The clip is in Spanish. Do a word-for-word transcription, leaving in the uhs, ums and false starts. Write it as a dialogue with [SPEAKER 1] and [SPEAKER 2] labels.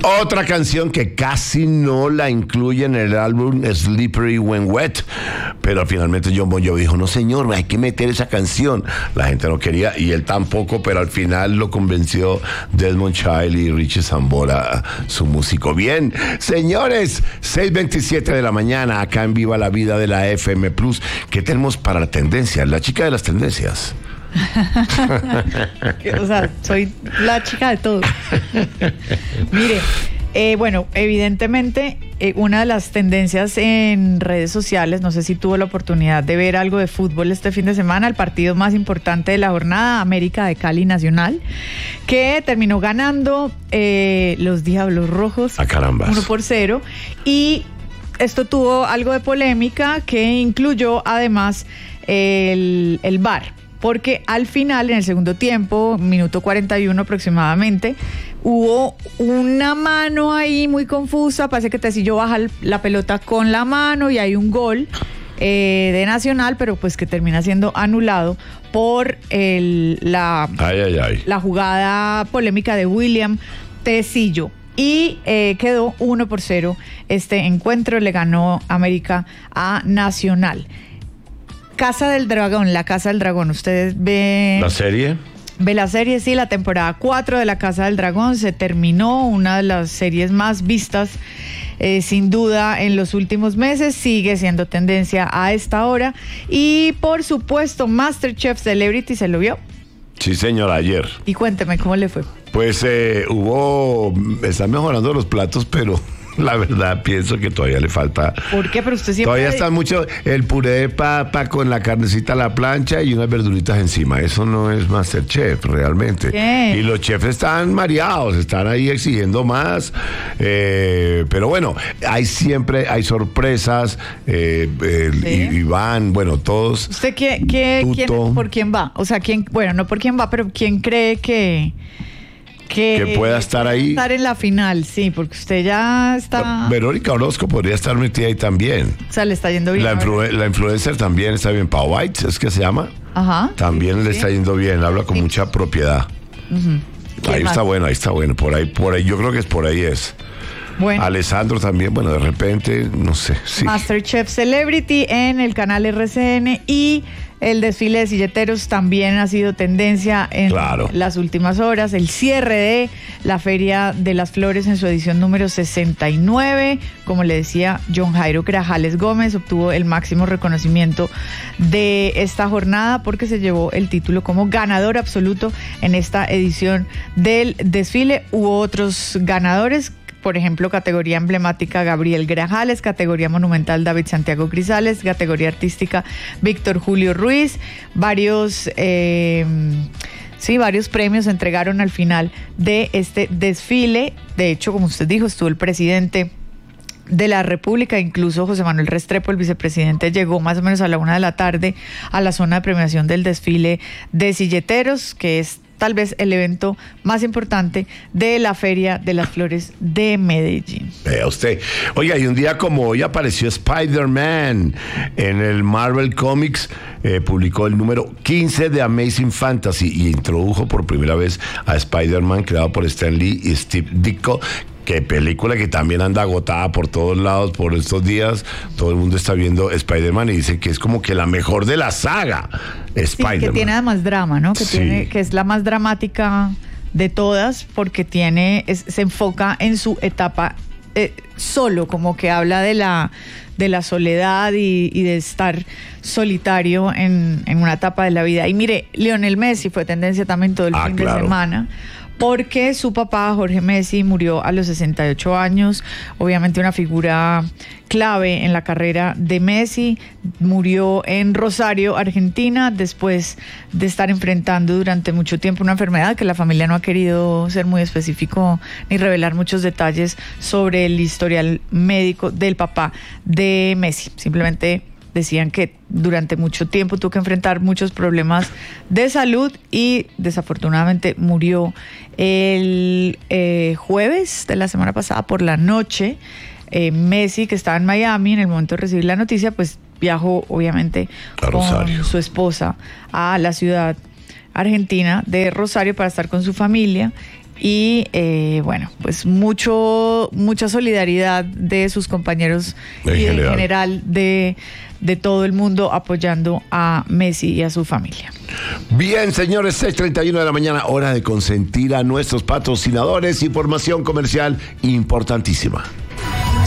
[SPEAKER 1] Otra canción que casi no la incluye en el álbum Slippery When Wet, pero finalmente Jon Bon Jovi dijo, no señor, hay que meter esa canción. La gente no quería y él tampoco, pero al final lo convenció Desmond Child y Richie Sambora, su músico. Bien, señores, seis veintisiete de la mañana, acá en Viva la Vida de la F M Plus. ¿Qué tenemos para la tendencia? La chica de las tendencias.
[SPEAKER 2] O sea, soy la chica de todo. Mire, eh, bueno, evidentemente eh, una de las tendencias en redes sociales, no sé si tuvo la oportunidad de ver algo de fútbol este fin de semana, el partido más importante de la jornada, América de Cali Nacional, que terminó ganando eh, los Diablos Rojos
[SPEAKER 1] a carambas
[SPEAKER 2] uno por cero, y esto tuvo algo de polémica que incluyó además el, el V A R. Porque al final, en el segundo tiempo, minuto cuarenta y uno aproximadamente, hubo una mano ahí muy confusa. Parece que Tecillo baja la pelota con la mano y hay un gol eh, de Nacional, pero pues que termina siendo anulado por el, la,
[SPEAKER 1] ay, ay, ay.
[SPEAKER 2] la jugada polémica de William Tecillo. Y eh, quedó uno por cero este encuentro, le ganó América a Nacional. Casa del Dragón, la Casa del Dragón, ¿ustedes ven
[SPEAKER 1] la serie?
[SPEAKER 2] Ve la serie, sí, la temporada cuatro de la Casa del Dragón se terminó, una de las series más vistas, eh, sin duda, en los últimos meses, sigue siendo tendencia a esta hora. Y, por supuesto, MasterChef Celebrity, ¿se lo vio?
[SPEAKER 1] Sí, señor, ayer.
[SPEAKER 2] Y cuénteme, ¿cómo le fue?
[SPEAKER 1] Pues eh, hubo, están mejorando los platos, pero la verdad pienso que todavía le falta.
[SPEAKER 2] ¿Por qué? Pero usted siempre...
[SPEAKER 1] Todavía está mucho el puré de papa con la carnecita a la plancha y unas verduritas encima. Eso no es MasterChef realmente.
[SPEAKER 2] ¿Qué?
[SPEAKER 1] Y los chefs están mareados, están ahí exigiendo más. Eh, pero bueno, hay siempre, hay sorpresas. Eh, eh,
[SPEAKER 2] ¿Sí?
[SPEAKER 1] y, y van, bueno, todos.
[SPEAKER 2] ¿Usted qué, qué, quién, por quién va? O sea, quién, bueno, no por quién va, pero quién cree que... Que,
[SPEAKER 1] que pueda estar ahí.
[SPEAKER 2] Estar en la final, sí, porque usted ya está...
[SPEAKER 1] Verónica Orozco podría estar metida ahí también.
[SPEAKER 2] O sea, le está yendo bien.
[SPEAKER 1] La, influ- la influencer también está bien. Pau White, ¿es que se llama?
[SPEAKER 2] Ajá.
[SPEAKER 1] También sí, le sí. está yendo bien, habla con sí. mucha propiedad. Uh-huh. Ahí más? está bueno, ahí está bueno. Por ahí, por ahí, yo creo que es por ahí es. Bueno. Alessandro también, bueno, de repente, no sé. Sí.
[SPEAKER 2] MasterChef Celebrity en el canal R C N, y el desfile de silleteros también ha sido tendencia en claro. las últimas horas. El cierre de la Feria de las Flores en su edición número sesenta y nueve. Como le decía, John Jairo Grajales Gómez obtuvo el máximo reconocimiento de esta jornada porque se llevó el título como ganador absoluto en esta edición del desfile. Hubo otros ganadores. Por ejemplo, categoría emblemática Gabriel Grajales, categoría monumental David Santiago Grisales, categoría artística Víctor Julio Ruiz. Varios, eh, sí, varios premios se entregaron al final de este desfile. De hecho, como usted dijo, estuvo el presidente de la República, incluso José Manuel Restrepo, el vicepresidente, llegó más o menos a la una de la tarde a la zona de premiación del desfile de silleteros, que es tal vez el evento más importante de la Feria de las Flores de Medellín.
[SPEAKER 1] Vea usted. Oiga, y un día como hoy apareció Spider-Man en el Marvel Comics, eh, publicó el número quince de Amazing Fantasy y introdujo por primera vez a Spider-Man, creado por Stan Lee y Steve Ditko. Qué película que también anda agotada por todos lados por estos días. Todo el mundo está viendo Spider-Man y dice que es como que la mejor de la saga. Spider-Man.
[SPEAKER 2] Sí, que tiene además drama, ¿no? Que,
[SPEAKER 1] sí.
[SPEAKER 2] tiene, que es la más dramática de todas porque tiene es, se enfoca en su etapa eh, solo, como que habla de la, de la soledad y, y de estar solitario en, en una etapa de la vida. Y mire, Lionel Messi fue tendencia también todo el
[SPEAKER 1] ah,
[SPEAKER 2] fin
[SPEAKER 1] claro.
[SPEAKER 2] de semana, porque su papá, Jorge Messi, murió a los sesenta y ocho años, obviamente una figura clave en la carrera de Messi. Murió en Rosario, Argentina, después de estar enfrentando durante mucho tiempo una enfermedad que la familia no ha querido ser muy específico ni revelar muchos detalles sobre el historial médico del papá de Messi. Simplemente decían que durante mucho tiempo tuvo que enfrentar muchos problemas de salud y desafortunadamente murió el eh, jueves de la semana pasada por la noche. Eh, Messi, que estaba en Miami en el momento de recibir la noticia, pues viajó obviamente con su esposa a la ciudad argentina de Rosario para estar con su familia. y eh, bueno, pues mucho mucha solidaridad de sus compañeros en y general. en general de, de todo el mundo apoyando a Messi y a su familia.
[SPEAKER 1] Bien, señores, seis treinta y uno de la mañana, hora de consentir a nuestros patrocinadores. Información comercial importantísima.